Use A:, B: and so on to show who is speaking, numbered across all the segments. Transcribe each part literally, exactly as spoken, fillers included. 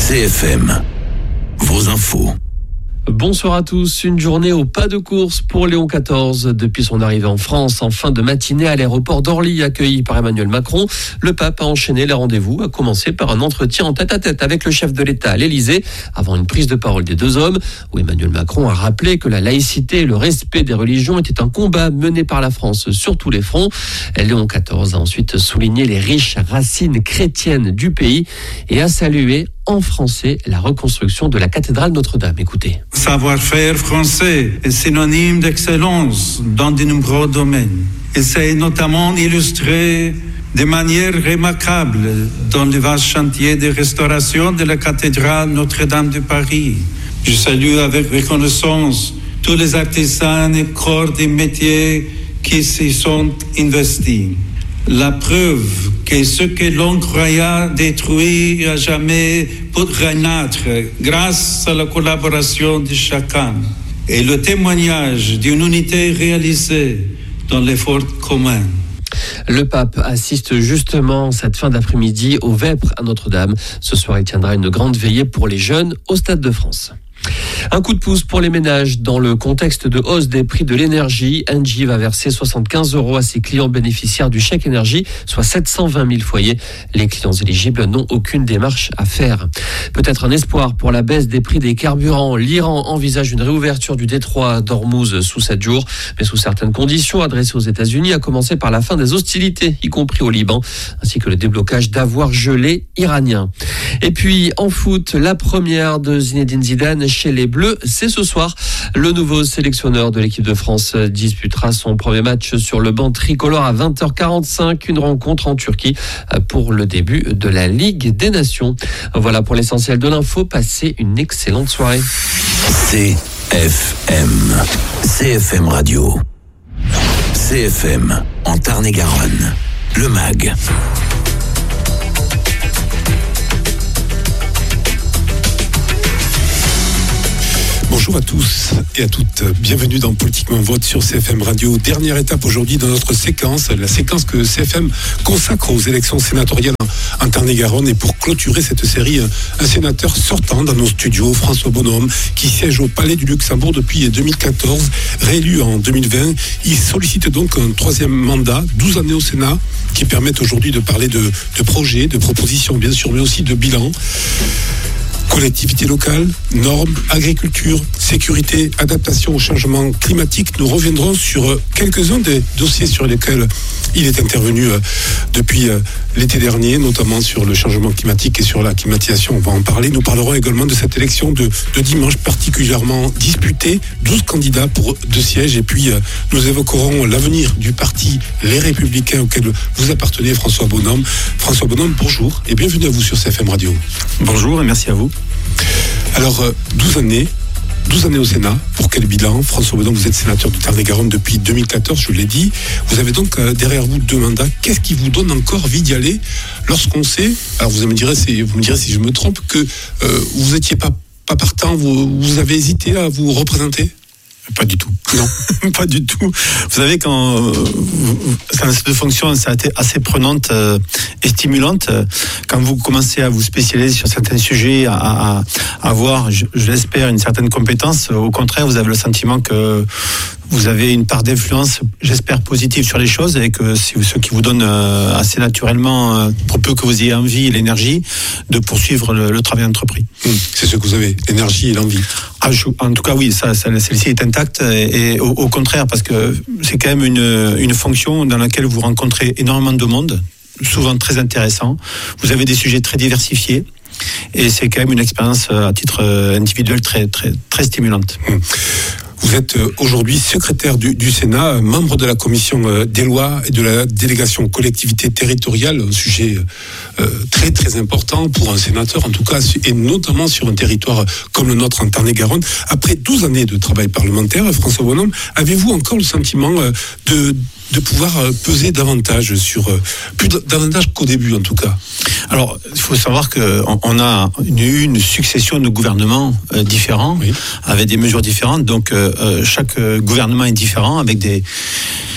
A: C F M, vos infos.
B: Bonsoir à tous. Une journée au pas de course pour Léon quatorze. Depuis son arrivée en France, en fin de matinée à l'aéroport d'Orly, accueilli par Emmanuel Macron, le pape a enchaîné les rendez-vous, à commencer par un entretien en tête-à-tête avec le chef de l'État à l'Élysée, avant une prise de parole des deux hommes, où Emmanuel Macron a rappelé que la laïcité et le respect des religions étaient un combat mené par la France sur tous les fronts. Léon quatorze a ensuite souligné les riches racines chrétiennes du pays et a salué en français la reconstruction de la cathédrale Notre-Dame. Écoutez.
C: Savoir-faire français est synonyme d'excellence dans de nombreux domaines. Il s'est notamment illustré de manière remarquable dans le vaste chantier de restauration de la cathédrale Notre-Dame de Paris. Je salue avec reconnaissance tous les artisans et corps des métiers qui s'y sont investis. La preuve que ce que l'on croyait détruit à jamais peut renaître grâce à la collaboration de chacun et le témoignage d'une unité réalisée dans l'effort commun.
B: Le pape assiste justement cette fin d'après-midi au Vêpres à Notre-Dame. Ce soir, il tiendra une grande veillée pour les jeunes au Stade de France. Un coup de pouce pour les ménages. Dans le contexte de hausse des prix de l'énergie, Engie va verser soixante-quinze euros à ses clients bénéficiaires du chèque énergie, soit sept cent vingt mille foyers. Les clients éligibles n'ont aucune démarche à faire. Peut-être un espoir pour la baisse des prix des carburants. L'Iran envisage une réouverture du détroit d'Ormuz sous sept jours, mais sous certaines conditions adressées aux États-Unis, à commencer par la fin des hostilités, y compris au Liban, ainsi que le déblocage d'avoirs gelés iraniens. Et puis, en foot, la première de Zinedine Zidane chez les Bleus, c'est ce soir. Le nouveau sélectionneur de l'équipe de France disputera son premier match sur le banc tricolore à vingt heures quarante-cinq, une rencontre en Turquie pour le début de la Ligue des Nations. Voilà pour l'essentiel de l'info. Passez une excellente soirée.
A: C F M, C F M Radio, C F M en Tarn-et-Garonne, le M A G.
D: Bonjour à tous et à toutes, bienvenue dans Politiquement Vote sur C F M Radio. Dernière étape aujourd'hui dans notre séquence, la séquence que C F M consacre aux élections sénatoriales en Tarn-et-Garonne. Et pour clôturer cette série, un sénateur sortant dans nos studios, François Bonhomme, qui siège au Palais du Luxembourg depuis deux mille quatorze, réélu en deux mille vingt. Il sollicite donc un troisième mandat, douze années au Sénat, qui permettent aujourd'hui de parler de, de projets, de propositions bien sûr, mais aussi de bilan. Collectivités locales, normes, agriculture, sécurité, adaptation au changement climatique. Nous reviendrons sur quelques-uns des dossiers sur lesquels il est intervenu depuis l'été dernier, notamment sur le changement climatique et sur la climatisation. On va en parler. Nous parlerons également de cette élection de, de dimanche particulièrement disputée. douze candidats pour deux sièges. Et puis, nous évoquerons l'avenir du parti Les Républicains auquel vous appartenez, François Bonhomme. François Bonhomme, bonjour et bienvenue à vous sur C F M Radio.
E: Bonjour et merci à vous.
D: Alors, douze années, douze années au Sénat, pour quel bilan? François Bonhomme, vous êtes sénateur de Tarn-et-Garonne depuis deux mille quatorze, je l'ai dit. Vous avez donc euh, derrière vous deux mandats. Qu'est-ce qui vous donne encore envie d'y aller lorsqu'on sait, alors vous me direz, c'est, vous me direz si je me trompe, que euh, vous n'étiez pas, pas partant, vous, vous avez hésité à vous représenter?
E: Pas du tout.
D: Non,
E: pas du tout. Vous savez, quand euh, cette fonction, ça a été assez prenante euh, et stimulante. Quand vous commencez à vous spécialiser sur certains sujets, à, à, à avoir, je, je l'espère, une certaine compétence, au contraire, vous avez le sentiment que vous avez une part d'influence, j'espère, positive sur les choses, et que c'est ce qui vous donne euh, assez naturellement, euh, pour peu que vous ayez envie et l'énergie, de poursuivre le, le travail entrepris.
D: Mmh, c'est ce que vous avez, l'énergie et l'envie.
E: Ah, je, en tout cas, oui, ça, ça, celle-ci est intacte, et, et au, au contraire, parce que c'est quand même une, une fonction dans laquelle vous rencontrez énormément de monde, souvent très intéressant. Vous avez des sujets très diversifiés. Et c'est quand même une expérience à titre individuel très, très, très stimulante.
D: Mmh. Vous êtes aujourd'hui secrétaire du, du Sénat, membre de la commission des lois et de la délégation collectivité territoriale, un sujet euh, très très important pour un sénateur en tout cas, et notamment sur un territoire comme le nôtre en Tarn-et-Garonne. Après douze années de travail parlementaire, François Bonhomme, avez-vous encore le sentiment de, de pouvoir peser davantage sur, plus davantage qu'au début en tout cas?
E: Alors, il faut savoir qu'on on a eu une succession de gouvernements euh, différents, oui, avec des mesures différentes. Donc, euh, chaque gouvernement est différent, avec des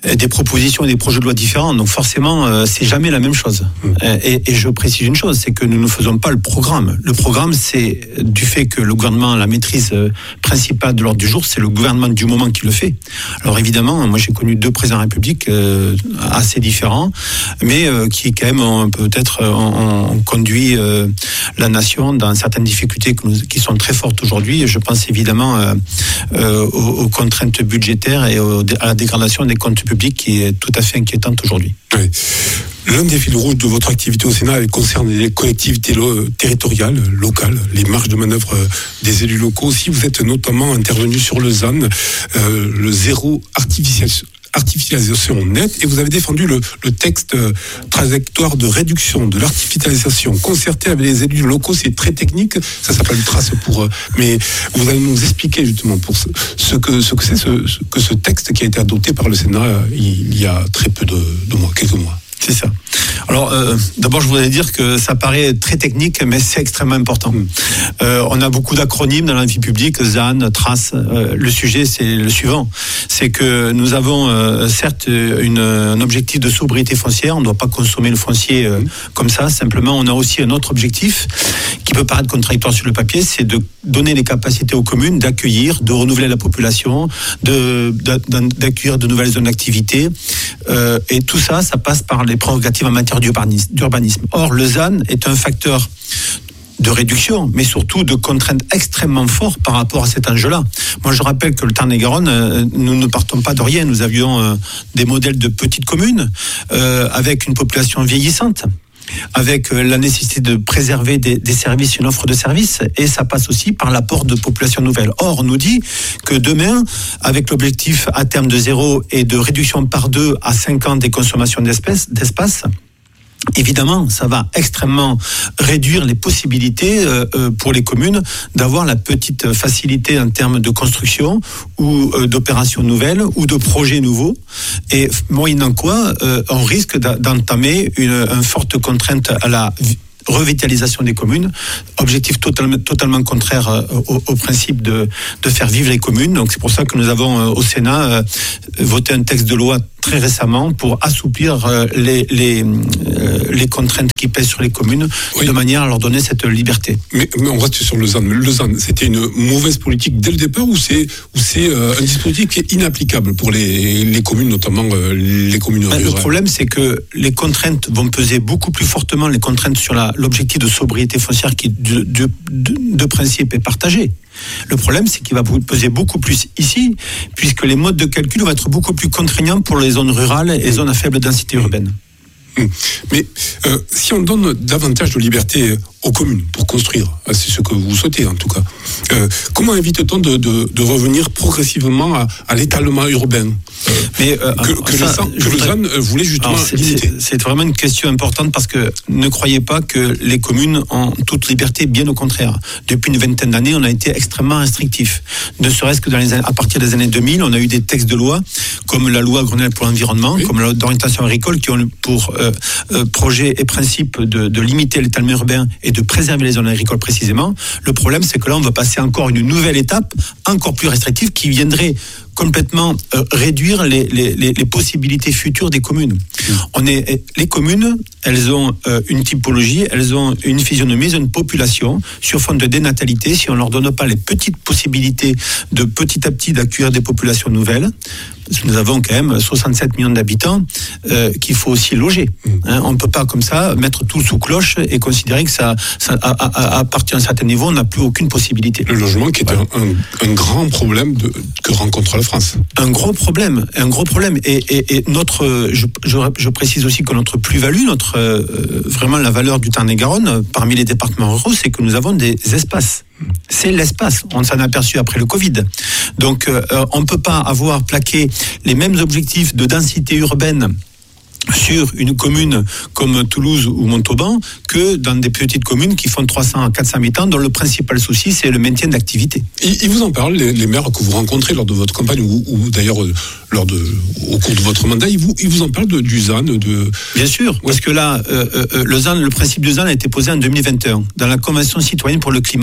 E: des propositions et des projets de loi différents. Donc forcément, euh, c'est jamais la même chose. Mmh. Et, et je précise une chose, c'est que nous ne faisons pas le programme. Le programme, c'est du fait que le gouvernement a la maîtrise principale de l'ordre du jour, c'est le gouvernement du moment qui le fait. Alors évidemment, moi j'ai connu deux présidents de la République euh, assez différents, mais euh, qui quand même ont, peut-être ont, ont conduit euh, la nation dans certaines difficultés que nous, qui sont très fortes aujourd'hui. Je pense évidemment euh, euh, aux, aux contraintes budgétaires et aux, à la dégradation des comptes publics qui est tout à fait inquiétante aujourd'hui.
D: Oui. L'un des fils rouges de votre activité au Sénat concerne les collectivités lo- territoriales, locales, les marges de manœuvre des élus locaux. Si vous êtes notamment intervenu sur le Z A N, euh, le zéro artificialisation. artificialisation nette, et vous avez défendu le, le texte euh, trajectoire de réduction de l'artificialisation concerté avec les élus locaux. C'est très technique, ça s'appelle trace pour euh, mais vous allez nous expliquer justement pour ce, ce que ce que c'est ce, ce, que ce texte qui a été adopté par le Sénat euh, il, il y a très peu de, de mois, quelques mois.
E: C'est ça. Alors, euh, d'abord, je voudrais dire que ça paraît très technique, mais c'est extrêmement important. Mmh. Euh, on a beaucoup d'acronymes dans la vie publique, Z A N, Trace. Euh, le sujet, c'est le suivant. C'est que nous avons, euh, certes, une, un objectif de sobriété foncière. On ne doit pas consommer le foncier euh, mmh. comme ça. Simplement, on a aussi un autre objectif qui peut paraître contradictoire sur le papier, c'est de donner les capacités aux communes d'accueillir, de renouveler la population, de, d'accueillir de nouvelles zones d'activité. Euh, et tout ça, ça passe par les prérogatives en matière d'urbanisme. Or, le Z A N est un facteur de réduction, mais surtout de contraintes extrêmement fortes par rapport à cet enjeu-là. Moi, je rappelle que le Tarn-et-Garonne, euh, nous ne partons pas de rien. Nous avions euh, des modèles de petites communes euh, avec une population vieillissante, avec la nécessité de préserver des, des services, une offre de services, et ça passe aussi par l'apport de populations nouvelles. Or, on nous dit que demain, avec l'objectif à terme de zéro et de réduction par deux à cinq ans des consommations d'espèces, d'espace, évidemment, ça va extrêmement réduire les possibilités euh, pour les communes d'avoir la petite facilité en termes de construction ou euh, d'opérations nouvelles ou de projets nouveaux. Et moyennant quoi, euh, on risque d'entamer une, une forte contrainte à la revitalisation des communes, objectif totalement, totalement contraire euh, au, au principe de, de faire vivre les communes. Donc c'est pour ça que nous avons euh, au Sénat euh, voté un texte de loi très récemment pour assouplir euh, les, les, euh, les contraintes qui pèsent sur les communes, oui, de manière à leur donner cette liberté.
D: Mais, mais on reste sur le Z A N. Le Z A N, c'était une mauvaise politique dès le départ ou c'est, ou c'est euh, un dispositif qui est inapplicable pour les, les communes, notamment euh, les communes rurales?
E: Le problème, c'est que les contraintes vont peser beaucoup plus fortement, les contraintes sur la, l'objectif de sobriété foncière qui, de, de, de, de principe, est partagé. Le problème, c'est qu'il va peser beaucoup plus ici, puisque les modes de calcul vont être beaucoup plus contraignants pour les zones rurales et les zones à faible densité urbaine.
D: Mais euh, si on donne davantage de liberté aux communes pour construire, c'est ce que vous souhaitez en tout cas, euh, comment évite-t-on de, de, de revenir progressivement à, à l'étalement urbain euh, Mais, euh, que, que, ça, le, que voudrais... le Z A N voulait justement
E: c'est,
D: limiter.
E: c'est, c'est vraiment une question importante parce que ne croyez pas que les communes ont toute liberté, bien au contraire. Depuis une vingtaine d'années, on a été extrêmement restrictif. Ne serait-ce que dans les années, à partir des années deux mille, on a eu des textes de loi comme la loi Grenelle pour l'environnement, oui, comme la loi d'orientation agricole qui ont pour euh, euh, projet et principe de, de limiter l'étalement urbain et de préserver les zones agricoles précisément. Le problème, c'est que là, on va passer encore une nouvelle étape, encore plus restrictive, qui viendrait complètement euh, réduire les, les, les possibilités futures des communes. Mmh. On est, les communes, elles ont euh, une typologie, elles ont une physionomie, elles ont une population sur fond de dénatalité. Si on leur donne pas les petites possibilités de petit à petit d'accueillir des populations nouvelles, parce que nous avons quand même soixante-sept millions d'habitants euh, qu'il faut aussi loger. Mmh. Hein, on ne peut pas comme ça mettre tout sous cloche et considérer que ça, ça à, à, à partir d'un certain niveau, on n'a plus aucune possibilité.
D: Le logement qui est voilà. un, un grand problème de, que rencontre la France.
E: Un gros problème, un gros problème. Et, et, et notre, je, je, je précise aussi que notre plus-value, notre euh, vraiment la valeur du Tarn-et-Garonne parmi les départements ruraux, c'est que nous avons des espaces. C'est l'espace. On s'en a aperçu après le Covid. Donc, euh, on ne peut pas avoir plaqué les mêmes objectifs de densité urbaine sur une commune comme Toulouse ou Montauban que dans des petites communes qui font trois cents à quatre cents habitants dont le principal souci c'est le maintien de l'activité.
D: Ils, ils vous en parlent, les, les maires que vous rencontrez lors de votre campagne ou, ou d'ailleurs lors de, au cours de votre mandat, ils vous, ils vous en parlent de, du Z A N de...
E: Bien sûr, ouais. Parce que là, euh, euh, le Z A N, le principe du Z A N a été posé en deux mille vingt et un dans la Convention citoyenne pour le climat.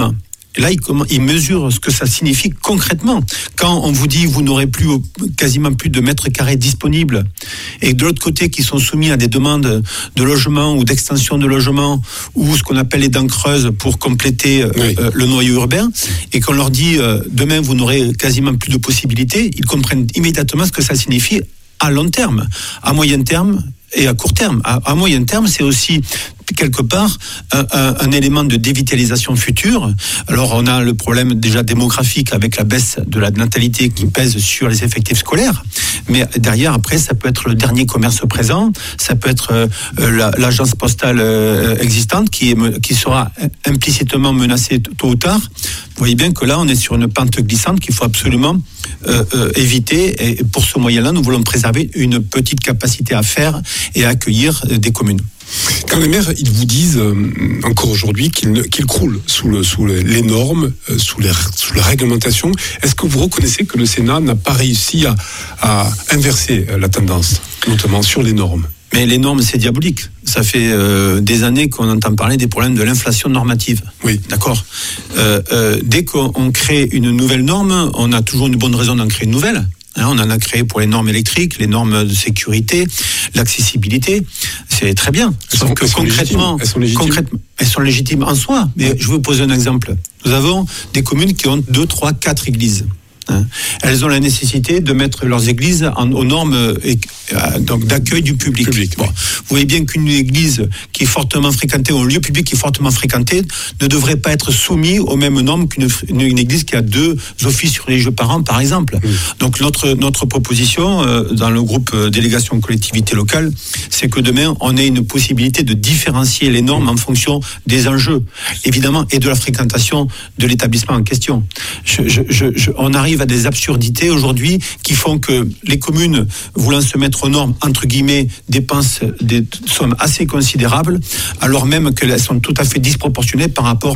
E: Et là, il, il mesure ce que ça signifie concrètement. Quand on vous dit vous n'aurez plus quasiment plus de mètres carrés disponibles, et de l'autre côté qui sont soumis à des demandes de logement ou d'extension de logement, ou ce qu'on appelle les dents creuses pour compléter oui. euh, le noyau urbain, et qu'on leur dit euh, demain vous n'aurez quasiment plus de possibilités, ils comprennent immédiatement ce que ça signifie à long terme, à moyen terme et à court terme. À, à moyen terme, c'est aussi quelque part un, un, un élément de dévitalisation future. Alors on a le problème déjà démographique avec la baisse de la natalité qui pèse sur les effectifs scolaires, mais derrière après ça peut être le dernier commerce présent, ça peut être euh, la, l'agence postale euh, existante qui, est, qui sera implicitement menacée tôt ou tard. Vous voyez bien que là on est sur une pente glissante qu'il faut absolument euh, euh, éviter, et pour ce moyen-là nous voulons préserver une petite capacité à faire et à accueillir euh, des communes.
D: Quand les maires, ils vous disent euh, encore aujourd'hui qu'ils, qu'ils croulent sous, le, sous les normes, euh, sous, les, sous la réglementation, est-ce que vous reconnaissez que le Sénat n'a pas réussi à, à inverser la tendance, notamment sur les normes ?
E: Mais les normes, c'est diabolique. Ça fait euh, des années qu'on entend parler des problèmes de l'inflation normative.
D: Oui.
E: D'accord. Euh, euh, dès qu'on crée une nouvelle norme, on a toujours une bonne raison d'en créer une nouvelle. Hein, on en a créé pour les normes électriques, les normes de sécurité, l'accessibilité. C'est très bien.
D: Elles sont,
E: que
D: elles sont
E: concrètement,
D: elles sont légitimes.
E: concrètement, elles sont légitimes en soi. Mais je vais vous poser un exemple. Nous avons des communes qui ont deux, trois, quatre églises. Elles ont la nécessité de mettre leurs églises en, aux normes euh, donc d'accueil du public.
D: public
E: bon.
D: oui.
E: Vous voyez bien qu'une église qui est fortement fréquentée, ou un lieu public qui est fortement fréquenté, ne devrait pas être soumis aux mêmes normes qu'une une, une église qui a deux offices religieux par an, par exemple. Mmh. Donc notre, notre proposition euh, dans le groupe euh, délégation collectivité locale, c'est que demain on ait une possibilité de différencier les normes mmh. en fonction des enjeux, évidemment, et de la fréquentation de l'établissement en question. Je, je, je, je, on arrive à des absurdités aujourd'hui qui font que les communes voulant se mettre aux normes, entre guillemets, dépensent des sommes assez considérables, alors même qu'elles sont tout à fait disproportionnées par rapport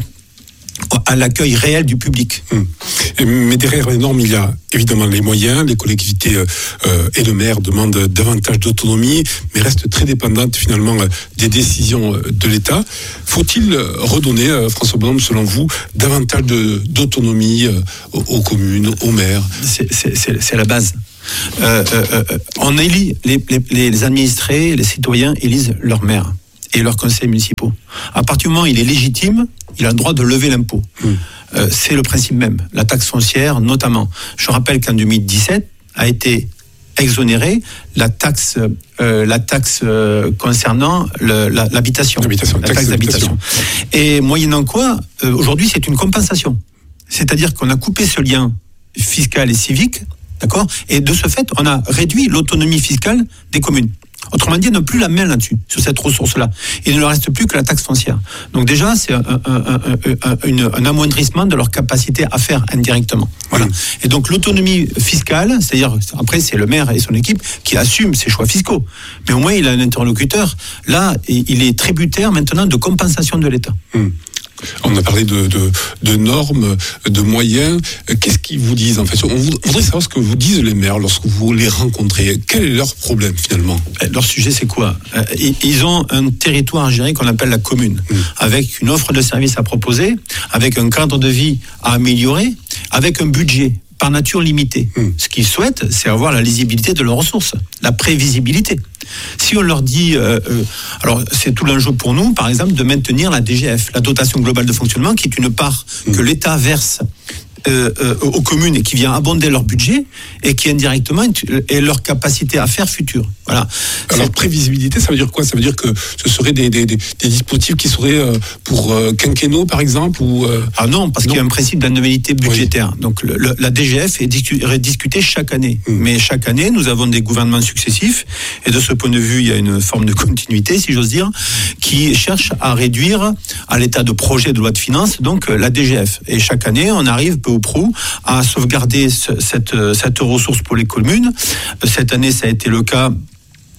E: à l'accueil réel du public.
D: Hum. Mais derrière les normes, il y a évidemment les moyens. Les collectivités euh, et le maire demandent davantage d'autonomie, mais restent très dépendantes finalement des décisions de l'État. Faut-il redonner, euh, François Bonhomme, selon vous, davantage de, d'autonomie euh, aux, aux communes, aux maires ?
E: c'est, c'est, c'est, c'est la base. Euh, euh, euh, on élit, les, les, les administrés, les citoyens élisent leurs maires et leurs conseils municipaux. À partir du moment où il est légitime, il a le droit de lever l'impôt. Mmh. Euh, c'est le principe même. La taxe foncière, notamment. Je rappelle qu'en deux mille dix-sept a été exonérée la taxe, euh, la taxe euh, concernant le, la, l'habitation.
D: L'habitation,
E: la taxe, taxe d'habitation. d'habitation. Et moyennant quoi, euh, aujourd'hui, c'est une compensation. C'est-à-dire qu'on a coupé ce lien fiscal et civique, d'accord ? Et de ce fait, on a réduit l'autonomie fiscale des communes. Autrement dit, ils n'ont plus la main là-dessus, sur cette ressource-là. Il ne leur reste plus que la taxe foncière. Donc déjà, c'est un, un, un, un, une, un amoindrissement de leur capacité à faire indirectement. Voilà. Et donc l'autonomie fiscale, c'est-à-dire, après, c'est le maire et son équipe qui assument ses choix fiscaux. Mais au moins, il a un interlocuteur. Là, il est tributaire maintenant de compensation de l'État.
D: Mmh. On a parlé de, de, de normes, de moyens. Qu'est-ce qu'ils vous disent en fait ? On voudrait savoir ce que vous disent les maires lorsque vous les rencontrez. Quel est leur problème finalement ?
E: Leur sujet, c'est quoi ? Ils ont un territoire à gérer qu'on appelle la commune, mmh. avec une offre de services à proposer, avec un cadre de vie à améliorer, avec un budget par nature limité. Mmh. Ce qu'ils souhaitent, c'est avoir la lisibilité de leurs ressources, la prévisibilité. Si on leur dit, euh, euh, alors c'est tout l'enjeu pour nous, par exemple, de maintenir la D G F, la dotation globale de fonctionnement, qui est une part mmh. que l'État verse euh, euh, aux communes et qui vient abonder leur budget et qui indirectement est leur capacité à faire future. Voilà.
D: Alors, prévisibilité, ça veut dire quoi ? Ça veut dire que ce seraient des, des, des, des dispositifs qui seraient euh, pour euh, quinquennaux, par exemple ou euh...
E: Ah non, parce non. qu'il y a un principe d'annualité budgétaire. Oui. Donc, le, le, la D G F est discu- discutée chaque année. Mmh. Mais chaque année, nous avons des gouvernements successifs. Et de ce point de vue, il y a une forme de continuité, si j'ose dire, qui cherche à réduire à l'état de projet de loi de finances, donc la D G F. Et chaque année, on arrive peu ou prou à sauvegarder ce, cette, cette ressource pour les communes. Cette année, ça a été le cas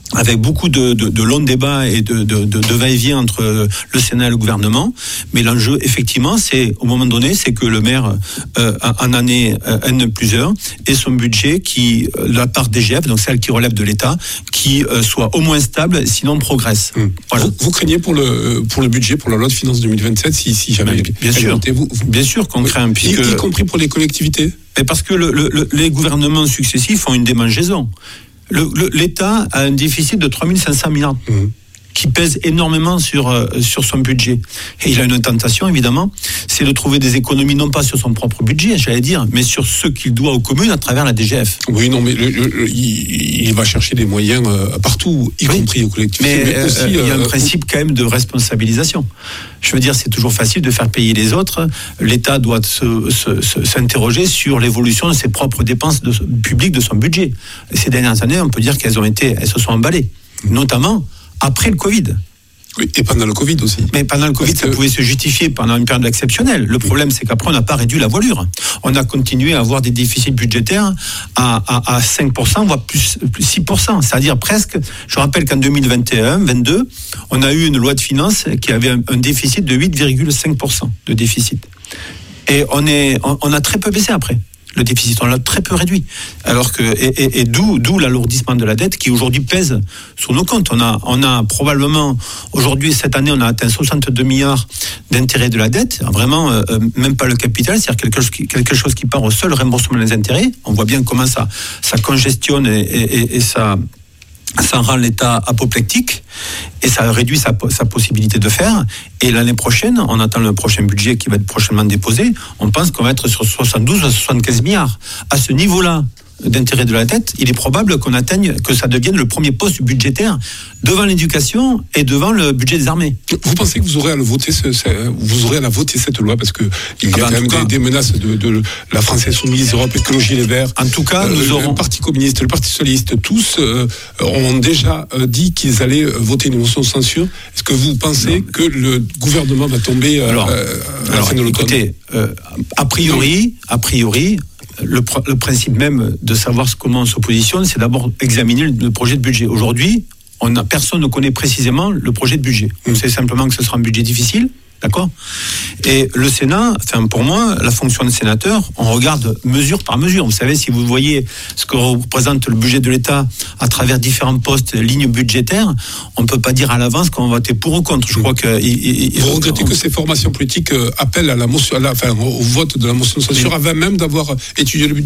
E: avec beaucoup de, de, de longs débats et de, de, de, de va-et-vient entre le Sénat et le gouvernement. Mais l'enjeu, effectivement, c'est, au moment donné, c'est que le maire, euh, en année euh, N plus un, ait son budget qui, la part D G F, donc celle qui relève de l'État, qui euh, soit au moins stable, sinon progresse.
D: Hum. Voilà. Vous, vous craignez pour le, pour le budget, pour la loi de finances deux mille vingt-sept, si, si jamais...
E: Bien, bien sûr, vous, vous, bien sûr qu'on craint.
D: Puisque... Y, y compris pour les collectivités.
E: Mais parce que le, le, les gouvernements successifs ont une démangeaison. Le, le, L'État a un déficit de trois mille cinq cents milliards mmh. qui pèse énormément sur, euh, sur son budget. Et il a une tentation, évidemment, c'est de trouver des économies, non pas sur son propre budget, j'allais dire, mais sur ce qu'il doit aux communes à travers la D G F.
D: Oui, non, mais le, le, il, il va chercher des moyens euh, partout, y oui. compris aux collectivités.
E: Mais, mais aussi, euh, il y a un euh, principe quand même de responsabilisation. Je veux dire, c'est toujours facile de faire payer les autres. L'État doit se, se, se, s'interroger sur l'évolution de ses propres dépenses de, publiques de son budget. Et ces dernières années, on peut dire qu'elles ont été, elles se sont emballées, notamment après le Covid.
D: Oui, et pendant le Covid aussi.
E: Mais pendant le Covid, Parce ça que... pouvait se justifier pendant une période exceptionnelle. Le problème, c'est qu'après, on n'a pas réduit la voilure. On a continué à avoir des déficits budgétaires à, à, à cinq pour cent, voire plus, plus six pour cent. C'est-à-dire presque, je rappelle qu'en deux mille vingt et un vingt-deux, on a eu une loi de finances qui avait un, un déficit de huit virgule cinq pour cent de déficit. Et on, est, on, on a très peu baissé après. Le déficit, on l'a très peu réduit. Alors que, et, et, et d'où, d'où l'alourdissement de la dette qui aujourd'hui pèse sur nos comptes. On a, on a probablement, aujourd'hui, cette année, on a atteint soixante-deux milliards d'intérêts de la dette. Vraiment, euh, même pas le capital, c'est-à-dire quelque chose qui, quelque chose qui part au seul remboursement des intérêts. On voit bien comment ça, ça congestionne et, et, et ça, ça rend l'État apoplectique et ça réduit sa, sa possibilité de faire. Et l'année prochaine, on attend le prochain budget qui va être prochainement déposé, on pense qu'on va être sur soixante-douze à soixante-quinze milliards. À ce niveau-là d'intérêt de la dette, il est probable qu'on atteigne, que ça devienne le premier poste budgétaire devant l'éducation et devant le budget des armées.
D: Vous pensez que vous aurez à le voter, ce, ce, vous aurez à la voter cette loi parce que il y a ah ben, quand même cas, des, des menaces de, de la France Insoumise, Europe Écologie Les Verts.
E: En tout cas,
D: euh,
E: nous
D: le,
E: aurons...
D: le Parti communiste, le Parti socialiste, tous euh, ont déjà euh, dit qu'ils allaient voter une motion de censure. Est-ce que vous pensez non. que le gouvernement va tomber euh, alors, euh, à alors, la fin de l'automne ?
E: Écoutez, euh, a priori, a priori. Le, le principe même de savoir comment on se positionne, c'est d'abord examiner le, le projet de budget. Aujourd'hui, on a, personne ne connaît précisément le projet de budget. On sait simplement que ce sera un budget difficile, d'accord ? Et le Sénat, enfin pour moi, la fonction de sénateur, on regarde mesure par mesure. Vous savez, si vous voyez ce que représente le budget de l'État à travers différents postes, lignes budgétaires, on ne peut pas dire à l'avance qu'on va voter pour ou contre. Je crois que... Il, il,
D: vous regrettez on... que ces formations politiques appellent à la motion, à la, enfin, au vote de la motion de censure avant même d'avoir étudié le budget ?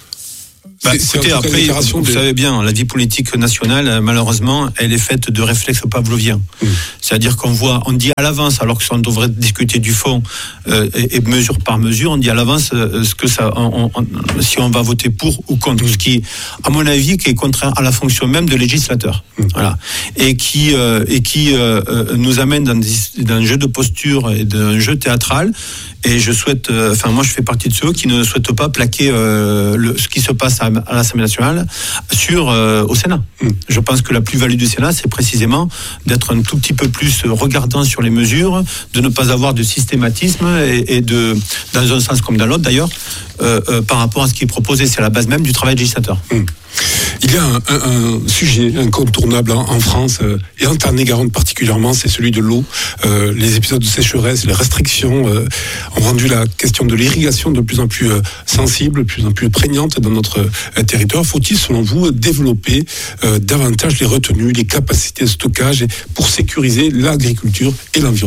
E: Bah, écoutez, après, vous de... savez bien, la vie politique nationale, malheureusement, elle est faite de réflexes pavloviens. Mmh. C'est-à-dire qu'on voit, on dit à l'avance, alors que ça, on devrait discuter du fond euh, et, et mesure par mesure, on dit à l'avance euh, ce que ça, on, on, si on va voter pour ou contre, mmh. ce qui, à mon avis, qui est contraire à la fonction même de législateur. Mmh. Voilà, et qui euh, et qui euh, nous amène dans, des, dans un jeu de posture et d'un jeu théâtral. Et je souhaite, euh, enfin moi je fais partie de ceux qui ne souhaitent pas plaquer euh, le, ce qui se passe à, à l'Assemblée nationale sur euh, au Sénat. Mmh. Je pense que la plus-value du Sénat, c'est précisément d'être un tout petit peu plus regardant sur les mesures, de ne pas avoir de systématisme et, et de, dans un sens comme dans l'autre d'ailleurs, euh, euh, par rapport à ce qui est proposé. C'est la base même du travail législateur.
D: Mmh. Il y a un, un, un sujet incontournable en, en France euh, et en Tarn-et-Garonne particulièrement, c'est celui de l'eau. Euh, les épisodes de sécheresse, les restrictions euh, ont rendu la question de l'irrigation de plus en plus euh, sensible, de plus en plus prégnante dans notre euh, territoire. Faut-il, selon vous, développer euh, davantage les retenues, les capacités de stockage pour sécuriser l'agriculture et l'environnement ?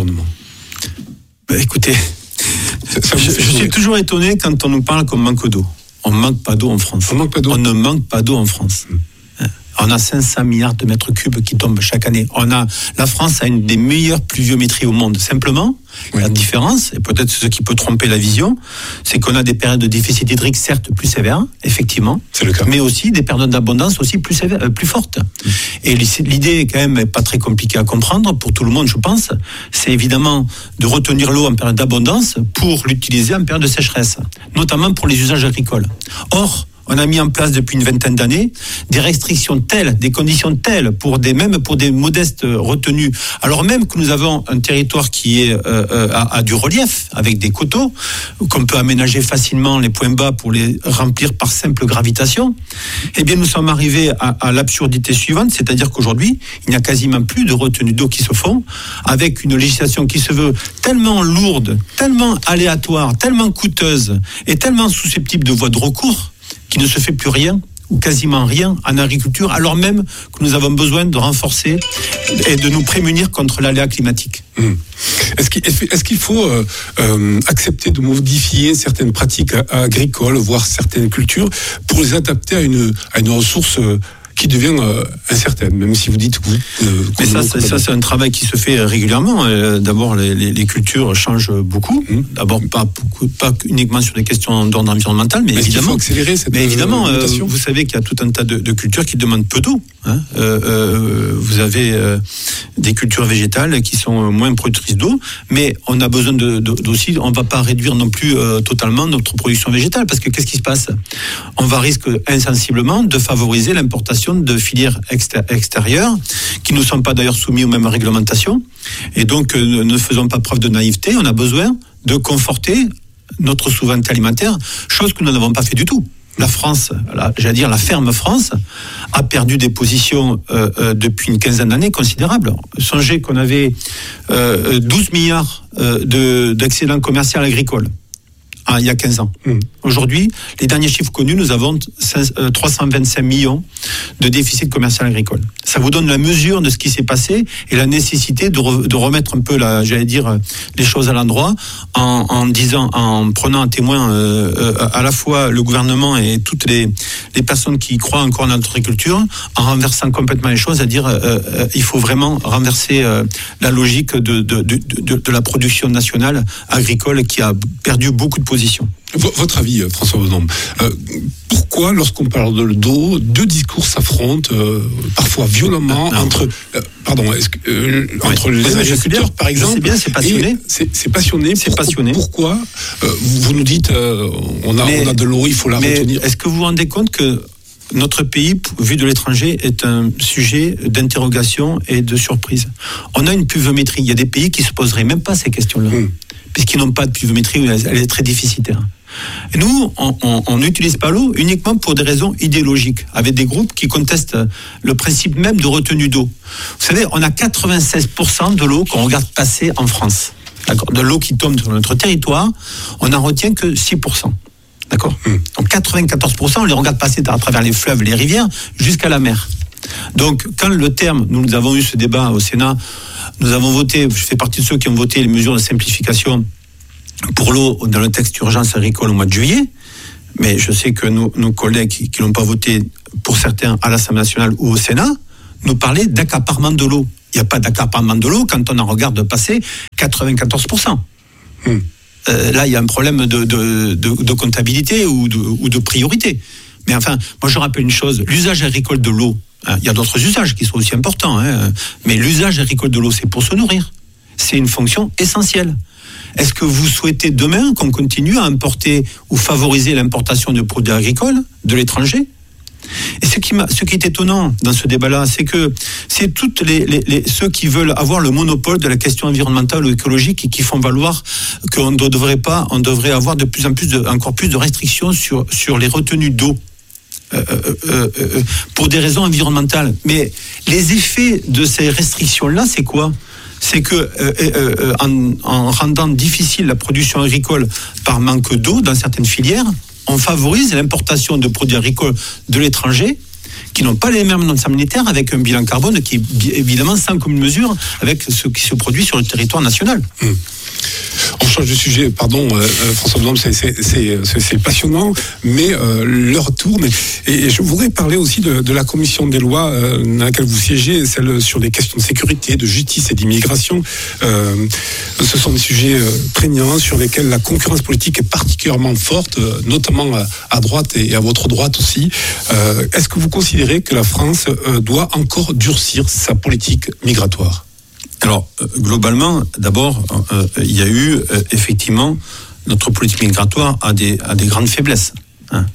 E: Bah, écoutez, ça, ça je, je suis toujours étonné quand on nous parle qu'on manque d'eau. On ne manque pas d'eau en France.
D: On, manque pas d'eau.
E: On ne manque pas d'eau en France. Mmh. On a cinq cents milliards de mètres cubes qui tombent chaque année. On a, la France a une des meilleures pluviométries au monde. Simplement, oui. La différence, et peut-être ce qui peut tromper la vision, c'est qu'on a des périodes de déficit hydrique certes plus sévères, effectivement,
D: c'est le cas.
E: Mais aussi des périodes d'abondance aussi plus sévères, euh, plus fortes. Mmh. Et l'idée est quand même pas très compliquée à comprendre pour tout le monde, je pense. C'est évidemment de retenir l'eau en période d'abondance pour l'utiliser en période de sécheresse, notamment pour les usages agricoles. Or, on a mis en place depuis une vingtaine d'années des restrictions telles, des conditions telles, pour des, même pour des modestes retenues, alors même que nous avons un territoire qui est, euh, a, a du relief, avec des coteaux, qu'on peut aménager facilement les points bas pour les remplir par simple gravitation. Eh bien, nous sommes arrivés à, à l'absurdité suivante, c'est-à-dire qu'aujourd'hui, il n'y a quasiment plus de retenues d'eau qui se font, avec une législation qui se veut tellement lourde, tellement aléatoire, tellement coûteuse et tellement susceptible de voies de recours, qu'il ne se fait plus rien ou quasiment rien en agriculture, alors même que nous avons besoin de renforcer et de nous prémunir contre l'aléa climatique.
D: Mmh. Est-ce qu'il, est-ce qu'il faut euh, euh, accepter de modifier certaines pratiques agricoles, voire certaines cultures, pour les adapter à une, à une ressource euh, qui devient euh, incertaine, même si vous dites que vous... Euh,
E: Mais ça, c'est, ça, c'est un travail qui se fait régulièrement. Euh, d'abord, les, les, les cultures changent beaucoup. Mmh. D'abord, pas, pas uniquement sur des questions d'ordre environnemental, mais, mais évidemment... Il faut
D: accélérer cette
E: mais évidemment,
D: euh,
E: vous savez qu'il y a tout un tas de, de cultures qui demandent peu d'eau. Hein. Euh, euh, vous avez euh, des cultures végétales qui sont moins productrices d'eau, mais on a besoin de, de, d'aussi... On ne va pas réduire non plus euh, totalement notre production végétale, parce que qu'est-ce qui se passe ? On va risquer insensiblement de favoriser l'importation de filières extérieures qui ne sont pas d'ailleurs soumis aux mêmes réglementations, et donc euh, ne faisons pas preuve de naïveté. On a besoin de conforter notre souveraineté alimentaire, chose que nous n'avons pas fait du tout. La France, la, j'allais dire la ferme France, a perdu des positions euh, euh, depuis une quinzaine d'années considérables. Songez qu'on avait euh, douze milliards euh, de, d'excédent commercial agricole. Ah, il y a quinze ans. Mmh. Aujourd'hui, les derniers chiffres connus, nous avons trois cent vingt-cinq millions de déficit commercial agricole. Ça vous donne la mesure de ce qui s'est passé et la nécessité de, re, de remettre un peu, la, j'allais dire, les choses à l'endroit en, en disant, en prenant à témoin euh, euh, à la fois le gouvernement et toutes les, les personnes qui croient encore en notre agriculture, en renversant complètement les choses, c'est-à-dire euh, euh, il faut vraiment renverser euh, la logique de, de, de, de, de la production nationale agricole qui a perdu beaucoup de positions.
D: Votre avis, François Bonhomme, euh, pourquoi, lorsqu'on parle de l'eau, deux discours s'affrontent, euh, parfois violemment, non, entre, euh, pardon, est-ce que, euh, oui, entre les agriculteurs, par exemple,
E: c'est bien, c'est passionné.
D: C'est, c'est passionné.
E: C'est
D: pourquoi,
E: passionné.
D: Pourquoi euh, vous nous dites, euh, on, a, mais, on a de l'eau, il faut la
E: mais
D: retenir.
E: Est-ce que vous vous rendez compte que notre pays, vu de l'étranger, est un sujet d'interrogation et de surprise? On a une pluviométrie. Il y a des pays qui ne se poseraient même pas ces questions-là. Hum. Puisqu'ils n'ont pas de pluviométrie, elle est très déficitaire. Et nous, on n'utilise pas l'eau uniquement pour des raisons idéologiques, avec des groupes qui contestent le principe même de retenue d'eau. Vous savez, on a quatre-vingt-seize pour cent de l'eau qu'on regarde passer en France. D'accord ? De l'eau qui tombe sur notre territoire, on n'en retient que six pour cent. D'accord ? mmh. Donc quatre-vingt-quatorze pour cent, on les regarde passer à travers les fleuves, les rivières, jusqu'à la mer. Donc, quand le terme, nous avons eu ce débat au Sénat, nous avons voté, je fais partie de ceux qui ont voté les mesures de simplification pour l'eau dans le texte d'urgence agricole au mois de juillet, mais je sais que nos, nos collègues qui ne l'ont pas voté, pour certains, à l'Assemblée nationale ou au Sénat, nous parlaient d'accaparement de l'eau. Il n'y a pas d'accaparement de l'eau quand on en regarde passer quatre-vingt-quatorze pour cent. Hum. Euh, là, il y a un problème de, de, de, de comptabilité ou de, ou de priorité. Mais enfin, moi je rappelle une chose, l'usage agricole de l'eau, hein, il y a d'autres usages qui sont aussi importants, hein, mais l'usage agricole de l'eau, c'est pour se nourrir. C'est une fonction essentielle. Est-ce que vous souhaitez demain qu'on continue à importer ou favoriser l'importation de produits agricoles de l'étranger ? Et ce qui, m'a, ce qui est étonnant dans ce débat-là, c'est que c'est toutes les, les, les, ceux qui veulent avoir le monopole de la question environnementale ou écologique et qui font valoir qu'on ne devrait pas, on devrait avoir de plus en plus de, encore plus de restrictions sur, sur les retenues d'eau. Euh, euh, euh, pour des raisons environnementales. Mais les effets de ces restrictions-là, c'est quoi ? C'est que euh, euh, en, en rendant difficile la production agricole par manque d'eau dans certaines filières, on favorise l'importation de produits agricoles de l'étranger qui n'ont pas les mêmes normes sanitaires, avec un bilan carbone qui est évidemment sans commune mesure avec ce qui se produit sur le territoire national.
D: Mmh. On change de sujet, pardon, euh, François Bonhomme, c'est, c'est, c'est, c'est passionnant, mais euh, l'heure tourne. Et, et je voudrais parler aussi de, de la commission des lois euh, dans laquelle vous siégez, celle sur les questions de sécurité, de justice et d'immigration. Euh, ce sont des sujets euh, prégnants sur lesquels la concurrence politique est particulièrement forte, euh, notamment à, à droite et à votre droite aussi. Euh, est-ce que vous considérez que la France euh, doit encore durcir sa politique migratoire ?
E: Alors, euh, globalement, d'abord, euh, il y a eu, euh, effectivement, notre politique migratoire a des, a des grandes faiblesses. Hein.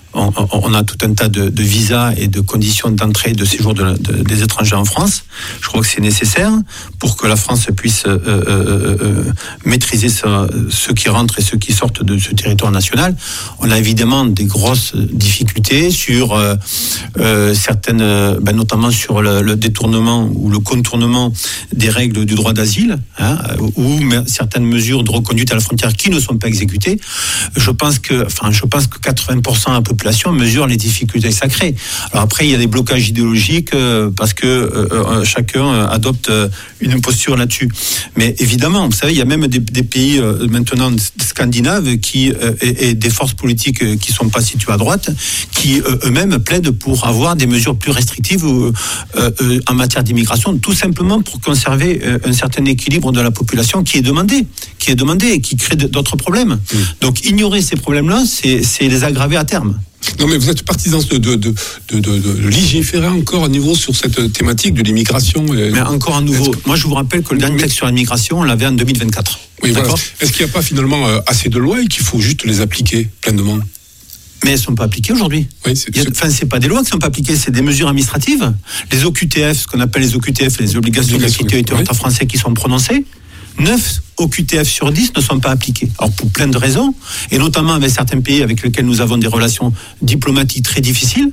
E: on, on a tout un tas de, de visas et de conditions d'entrée et de séjour de, de, des étrangers en France. Je crois que c'est nécessaire pour que la France puisse euh, euh, euh, maîtriser ce, ceux qui rentrent et ceux qui sortent de ce territoire national. On a évidemment des grosses difficultés sur euh, euh, certaines, ben, notamment sur le, le détournement ou le contournement des règles du droit d'asile, hein, ou certaines mesures de reconduite à la frontière qui ne sont pas exécutées. Je pense que, enfin, je pense que quatre-vingts pour cent de la population mesure les difficultés que ça crée. Alors après, il y a des blocages idéologiques euh, parce que euh, chacun adopte euh, une posture là-dessus. Mais évidemment, vous savez, il y a même des, des pays euh, maintenant scandinaves qui euh, et, et des forces politiques euh, qui sont pas situées à droite, qui euh, eux-mêmes plaident pour avoir des mesures plus restrictives euh, euh, en matière d'immigration, tout simplement pour conserver euh, un certain équilibre de la population qui est demandé, qui est demandé et qui crée d'autres problèmes. Mmh. Donc ignorer ces problèmes-là, c'est, c'est les aggraver à terme.
D: Non, mais vous êtes partisan de, de, de, de, de, de légiférer encore à nouveau sur cette thématique de l'immigration. Et...
E: Mais encore à nouveau.
D: Que...
E: Moi, je vous rappelle que le dernier mais... texte sur l'immigration, on l'avait en deux mille vingt-quatre.
D: Oui, voilà. Est-ce qu'il n'y a pas finalement assez de lois et qu'il faut juste les appliquer pleinement ?
E: Mais elles ne sont pas appliquées aujourd'hui. Oui, c'est, c'est... Enfin, c'est pas des lois qui ne sont pas appliquées, c'est des mesures administratives. Les O Q T F, ce qu'on appelle les O Q T F, les obligations d'activité oui. territoire français qui sont prononcées, neuf O Q T F sur dix ne sont pas appliqués. Alors pour plein de raisons, et notamment avec certains pays avec lesquels nous avons des relations diplomatiques très difficiles.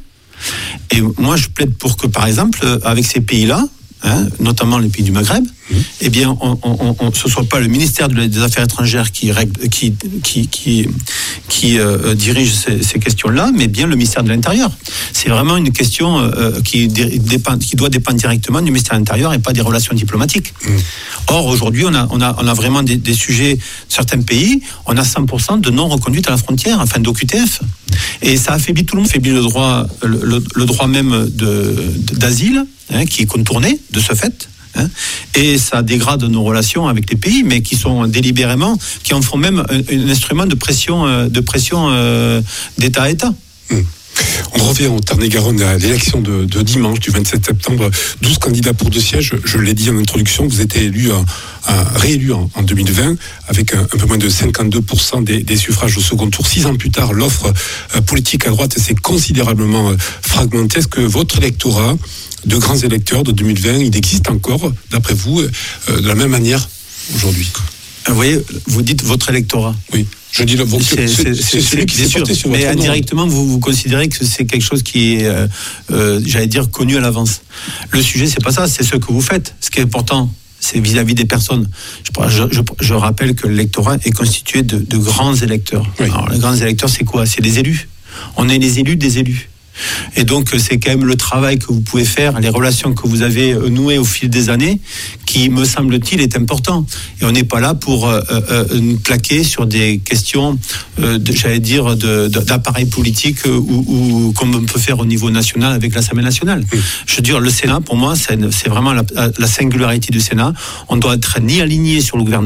E: Et moi je plaide pour que, par exemple, avec ces pays-là, hein, notamment les pays du Maghreb, mmh. eh bien, on, on, on, ce ne soit pas le ministère des Affaires étrangères qui, règle, qui, qui, qui, qui euh, dirige ces, ces questions-là, mais bien le ministère de l'Intérieur. C'est vraiment une question euh, qui, dépend, qui doit dépendre directement du ministère de l'Intérieur et pas des relations diplomatiques. Mmh. Or, aujourd'hui, on a, on a, on a vraiment des, des sujets, certains pays, on a cent pour cent de non-reconduite à la frontière, enfin d'O Q T F. Et ça affaiblit tout le monde, affaiblit le droit, le, le, le droit même de, d'asile, hein, qui est contourné de ce fait. Hein, et ça dégrade nos relations avec les pays, mais qui sont délibérément, qui en font même un, un instrument de pression, de pression euh, d'État à État.
D: Mmh. On revient au Tarn-et-Garonne à l'élection de, de dimanche, du vingt-sept septembre. douze candidats pour deux sièges. Je l'ai dit en introduction, vous êtes élu, euh, réélu en, en deux mille vingt avec un, un peu moins de cinquante-deux pour cent des, des suffrages au second tour. Six ans plus tard, l'offre euh, politique à droite s'est considérablement euh, fragmentée. Est-ce que votre électorat, de grands électeurs de deux mille vingt, il existe encore, d'après vous, euh, de la même manière aujourd'hui ?
E: Vous voyez, vous dites votre électorat.
D: Oui. Je dis le bon,
E: c'est, c'est, c'est, c'est celui qui s'est porté sur votre nom. Mais indirectement, vous, vous considérez que c'est quelque chose qui est, euh, euh, j'allais dire, connu à l'avance. Le sujet, c'est pas ça, c'est ce que vous faites. Ce qui est important, c'est vis-à-vis des personnes. Je, je, je rappelle que l'électorat est constitué de, de grands électeurs. Oui. Alors, les grands électeurs, c'est quoi ? C'est des élus. On est les élus des élus. Et donc c'est quand même le travail que vous pouvez faire, les relations que vous avez nouées au fil des années, qui me semble-t-il est important. Et on n'est pas là pour euh, euh, nous plaquer sur des questions, euh, de, j'allais dire, de, de, d'appareil politique euh, ou, ou comme on peut faire au niveau national avec l'Assemblée nationale. Mmh. Je veux dire, le Sénat, pour moi, c'est, c'est vraiment la, la singularité du Sénat. On doit être ni aligné sur le gouvernement.